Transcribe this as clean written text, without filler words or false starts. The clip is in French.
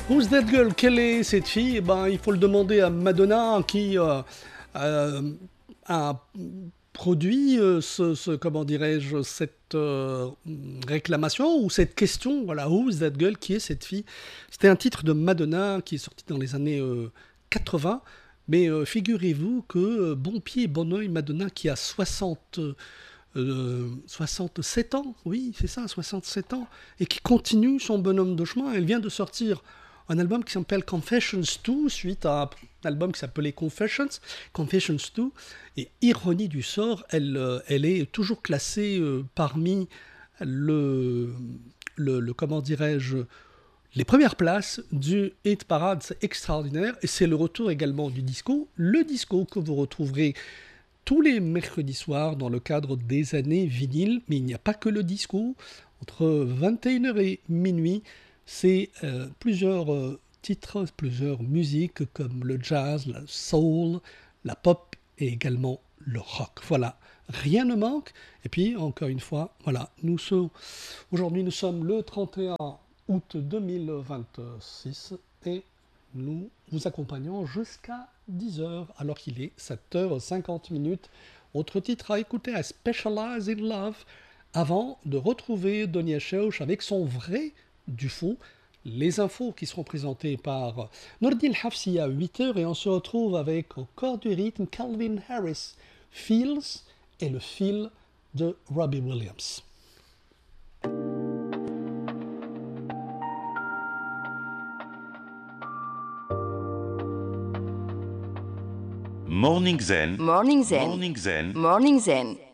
Who's that girl? Quelle est cette fille? Eh ben, il faut le demander à Madonna qui a produit comment dirais-je, cette réclamation ou cette question. Voilà, Who's that girl? Qui est cette fille? C'était un titre de Madonna qui est sorti dans les années 80. Mais figurez-vous que bon pied, bon oeil, Madonna qui a 67 ans, oui, c'est ça, 67 ans, et qui continue son bonhomme de chemin. Elle vient de sortir un album qui s'appelle Confessions 2, suite à un album qui s'appelait Confessions 2, et ironie du sort, elle est toujours classée parmi le, comment dirais-je, les premières places du hit parade. C'est extraordinaire, et c'est le retour également du disco, le disco que vous retrouverez tous les mercredis soirs dans le cadre des années vinyles, mais il n'y a pas que le disco. Entre 21h et minuit, c'est plusieurs titres, plusieurs musiques comme le jazz, la soul, la pop et également le rock. Voilà, rien ne manque. Et puis, encore une fois, voilà, aujourd'hui nous sommes le 31 août 2026 et nous vous accompagnons jusqu'à 10 heures alors qu'il est 7h50. Autre titre à écouter, I Specialize in Love, avant de retrouver Donia Chauch avec son vrai du faux. Les infos qui seront présentées par Nordin Hafsi à 8 heures et on se retrouve avec au corps du rythme Calvin Harris, Feels et le fil de Robbie Williams. Morning Zen. Morning Zen. Morning Zen. Morning Zen.